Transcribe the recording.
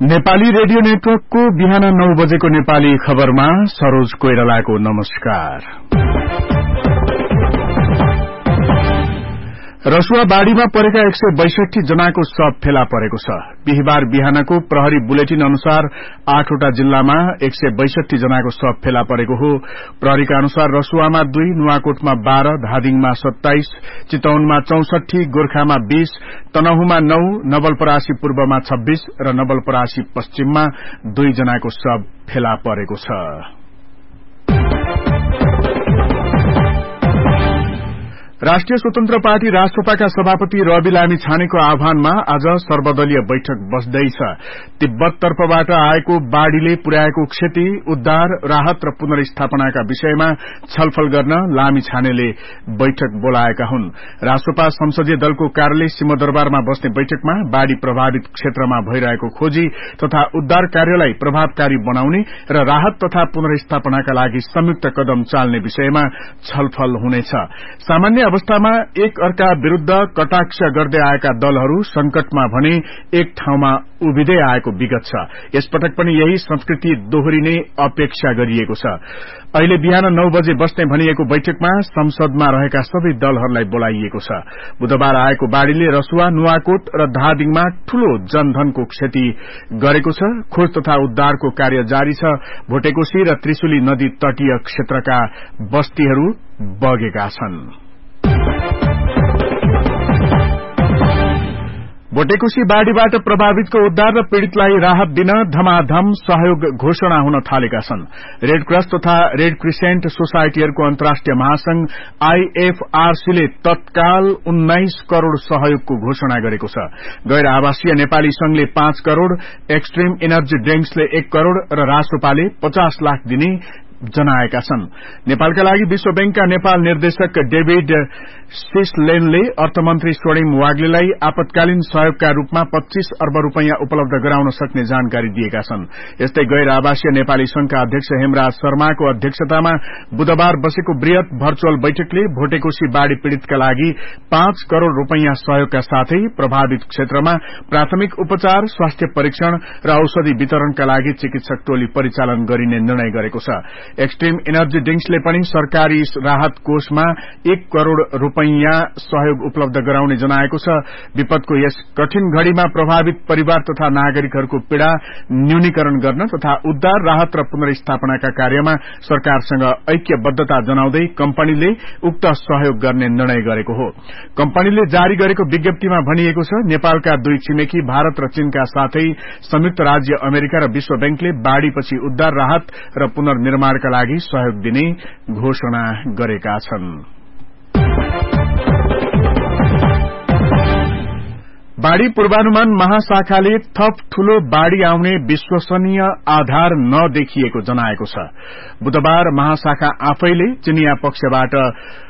Nepali radio नेटवर्कको बिहान 9 बजेको नेपाली खबरमा सरोज कोइरालाको नमस्कार। रसुवा बाढ़ीमा परेका 162 जनाको शव फेला परेको छ। बिहीबार बिहानको प्रहरी बुलेटिन अनुसार 8 वटा जिल्लामा 162 जनाको शव फेला परेको हो। प्रहरीका अनुसार रसुवामा 2, नुवाकोटमा 12, धादिङमा 27, चितवनमा 64, गोर्खामा 20, तनहुमा 9, नवलपरासी पूर्वमा 26 र नवलपरासी पश्चिममा 2 जनाको शव फेला परेको छ। राष्ट्रिय स्वतन्त्र पार्टी राष्ट्रपाका सभापति रवि लामी छानेको आह्वानमा आज सर्वदलीय बैठक बस्दैछ। तिब्बत तर्फबाट आएको बाढ़ीले पुर्याएको क्षति, उद्धार, राहत र पुनर्स्थापनाका विषयमा छलफल गर्न लामी छानेले बैठक बोलाएका हुन्। राष्ट्रपा संसदीय दलको कार्यालय सिंहदरबारमा बस्ने बैठकमा बाढ़ी प्रभावित क्षेत्रमा भइरहेको खोजी तथा उद्धार कार्यलाई प्रभावकारी बनाउने र राहत तथा पुनर्स्थापनाका लागि संयुक्त कदम चाल्ने विषयमा छलफल हुनेछ। सामान्य अवस्थामा एक अर्का विरूद्ध कटाक्ष गर्दै आएका दलहरू संकटमा भने एक ठाउँमा उभिँदै आएको विगत छ। यसपटक पनि यही संस्कृति दोहोरिने अपेक्षा गरिएको छ। अहिले बिहान 9 बजे बस्ने भनिएको बैठकमा संसदमा रहेका सबै दलहरूलाई बोलाइएको छ। बुधबार आएको बाढ़ीले रसुवा, नुवाकोट र धादिङमा ठूलो जनधनको क्षति गरेको छ। खोज तथा उद्धारको कार्य जारी छ। भोटेकोशी र त्रिशुली नदी तटीय क्षेत्रका बस्तीहरू बगेका छन्। भोटेकोशी बाढ़ीबाट प्रभावितको उद्धार र पीड़ितलाई राहत दिन धमाधम सहयोग घोषणा हुन थालेका छन्। रेड क्रस तथा रेड क्रिसेन्ट सोसाइटीहरूको अन्तर्राष्ट्रिय महासंघ IFRC ले तत्काल 19 करोड़ सहयोगको घोषणा गरेको छ। गैर आवासीय नेपाली संघले 5 करोड़, एक्सट्रीम एनर्जी ड्रिंक्सले 1 करोड़ र राष्ट्रपाले 50 लाख दिने जनाएका छन्। नेपालका लागि विश्व बैंकका नेपाल निर्देशक डेभिड सिसलेनले अर्थमन्त्री स्वर्णिम वाग्लेलाई आपतकालीन सहयोगका रूपमा 25 अर्ब रूपैयाँ उपलब्ध गराउन सक्ने जानकारी दिएका छन्। यस्तै गैर आवासीय नेपाली संघका अध्यक्ष हेमराज शर्माको अध्यक्षतामा बुधबार बसेको वृहत भर्चुअल बैठकले भोटेकोशी बाढ़ी पीड़ितका लागि 5 करोड़ रूपैयाँ सहयोगका साथै प्रभावित क्षेत्रमा प्राथमिक उपचार, स्वास्थ्य परीक्षण र औषधि वितरणका लागि चिकित्सक टोली परिचालन गरिने निर्णय गरेको छ। एक्सट्रीम एनर्जी ड्रिंक्सले पनि सरकारी राहत कोषमा 1 करोड़ रूपैयाँ सहयोग उपलब्ध गराउने जनाएको छ। विपदको यस कठिन घड़ीमा प्रभावित परिवार तथा नागरिकहरूको पीड़ा न्यूनीकरण गर्न तथा उद्धार, राहत र पुनर्स्थापनाका कार्यमा सरकारसँग ऐक्यबद्धता जनाउँदै कम्पनीले उक्त सहयोग गर्ने निर्णय गरेको हो। कम्पनीले जारी गरेको विज्ञप्तिमा भनिएको छ, नेपालका 2 छिमेकी भारत र चीनका साथै संयुक्त राज्य अमेरिका र विश्व बैंकले बाढ़ीपछि उद्धार, राहत र पुनर्निर्माणका लागि सहयोग दिने घोषणा गरेका छन्। बाढ़ी पूर्वानुमान महाशाखाले थप ठूलो बाढ़ी आउने विश्वसनीय आधार नदेखिएको जनाएको छ। बुधबार महाशाखा आफैले चिनिया पक्षबाट